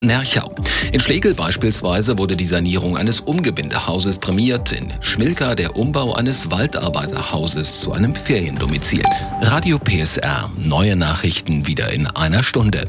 Nerchau. In Schlegel beispielsweise wurde die Sanierung eines Umgebindehauses prämiert, in Schmilka der Umbau eines Waldarbeiterhauses zu einem Feriendomizil. Radio PSR, neue Nachrichten wieder in einer Stunde.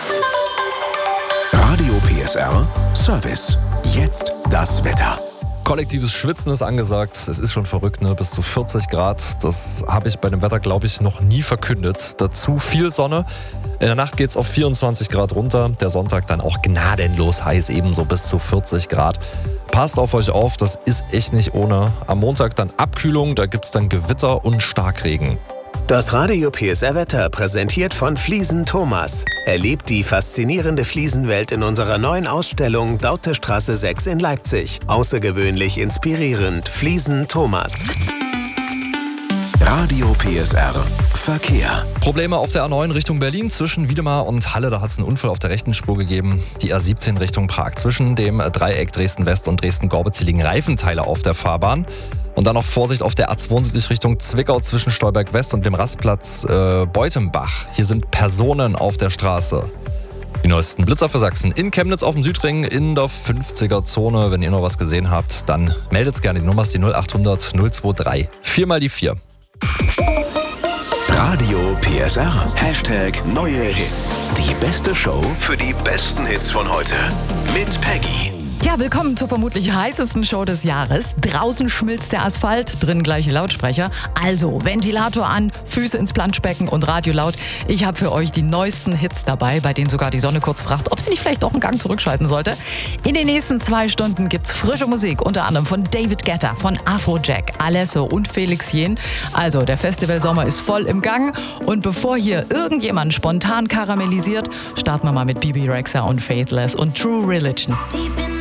Radio PSR Service. Jetzt das Wetter. Kollektives Schwitzen ist angesagt. Es ist schon verrückt, ne? Bis zu 40 Grad. Das habe ich bei dem Wetter, glaube ich, noch nie verkündet. Dazu viel Sonne. In der Nacht geht es auf 24 Grad runter. Der Sonntag dann auch gnadenlos heiß, ebenso bis zu 40 Grad. Passt auf euch auf, das ist echt nicht ohne. Am Montag dann Abkühlung, da gibt es dann Gewitter und Starkregen. Das Radio PSR Wetter präsentiert von Fliesen Thomas. Erlebt die faszinierende Fliesenwelt in unserer neuen Ausstellung Dautestraße 6 in Leipzig. Außergewöhnlich inspirierend. Fliesen Thomas. Radio PSR Verkehr. Probleme auf der A9 Richtung Berlin zwischen Wiedemar und Halle. Da hat es einen Unfall auf der rechten Spur gegeben. Die A17 Richtung Prag. Zwischen dem Dreieck Dresden-West und Dresden-Gorbitz liegen Reifenteile auf der Fahrbahn. Und dann noch Vorsicht auf der A72 Richtung Zwickau zwischen Stolberg-West und dem Rastplatz Beutenbach. Hier sind Personen auf der Straße. Die neuesten Blitzer für Sachsen in Chemnitz auf dem Südring in der 50er-Zone. Wenn ihr noch was gesehen habt, dann meldet's gerne. Die Nummer ist die 0800 023. 4 mal die 4. Radio PSR. Hashtag neue Hits. Die beste Show für die besten Hits von heute. Mit Peggy. Ja, willkommen zur vermutlich heißesten Show des Jahres. Draußen schmilzt der Asphalt, drin gleiche Lautsprecher. Also Ventilator an, Füße ins Planschbecken und Radio laut. Ich habe für euch die neuesten Hits dabei, bei denen sogar die Sonne kurz fragt, ob sie nicht vielleicht doch einen Gang zurückschalten sollte. In den nächsten 2 Stunden gibt's frische Musik, unter anderem von David Guetta, von Afrojack, Alesso und Felix Jähn. Also der Festivalsommer ist voll im Gang. Und bevor hier irgendjemand spontan karamellisiert, starten wir mal mit Bebe Rexha und Faithless und True Religion.